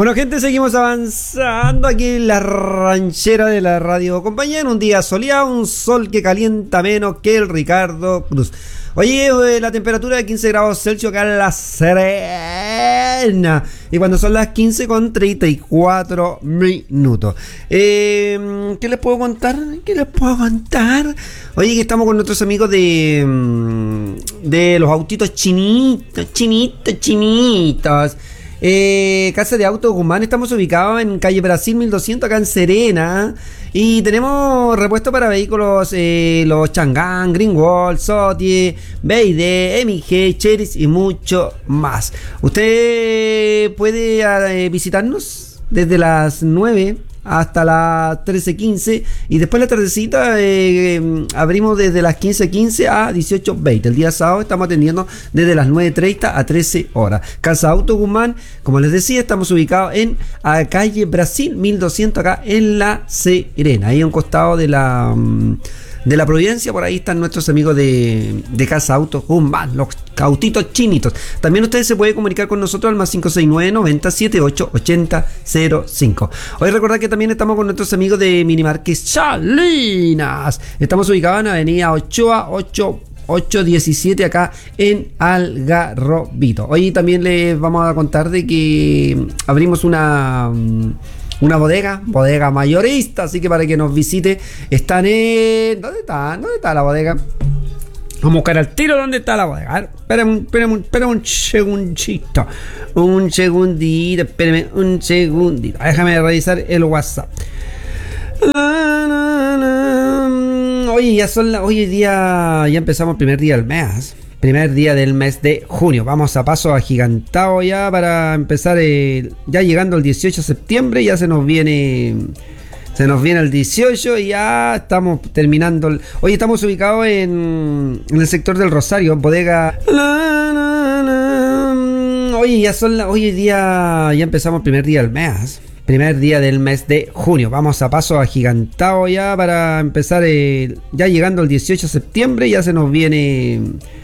Bueno, gente, seguimos avanzando aquí en la ranchera de la radio compañía en un día soleado, un sol que calienta menos que el Ricardo Cruz. Oye, la temperatura de 15 grados Celsius acá en La Serena. Y cuando son las 15:34 minutos. ¿Qué les puedo contar? Oye, que estamos con nuestros amigos de los autitos chinitos. Casa de Autos Guzmán. Estamos ubicados en calle Brasil 1200 acá en Serena. Y tenemos repuesto para vehículos los Chang'an, Greenwald, Sotie, BYD, MG, Cheris y mucho más. Usted puede visitarnos desde las 9 hasta las 13:15 y después la tardecita abrimos desde las 15:15 a 18:20. El día sábado estamos atendiendo desde las 9:30 a 13 horas. Casa Auto Guzmán, como les decía, estamos ubicados en calle Brasil 1200 acá en La Serena, ahí a un costado de la Providencia. Por ahí están nuestros amigos de Casa Autos Guzmán, los autitos chinitos. También ustedes se pueden comunicar con nosotros al más 569-9078-8005. Hoy recordad que también estamos con nuestros amigos de Minimarket Salinas. Estamos ubicados en Avenida Ochoa 817 acá en Algarrobito. Hoy también les vamos a contar de que abrimos una bodega mayorista, así que para que nos visite, están en... ¿Dónde está la bodega? Vamos a buscar al tiro dónde está la bodega. A ver, espérame un segundito. Espérame un segundito. Déjame revisar el WhatsApp. Hoy día ya empezamos el primer día del mes. Primer día del mes de junio. Vamos a paso agigantado ya para empezar. Ya llegando el 18 de septiembre, ya se nos viene el 18 y ya estamos terminando. Hoy estamos ubicados en el sector del Rosario, en bodega. Hoy día ya empezamos el primer día del mes. Primer día del mes de junio. Vamos a paso agigantado ya para empezar. Ya llegando el 18 de septiembre, ya se nos viene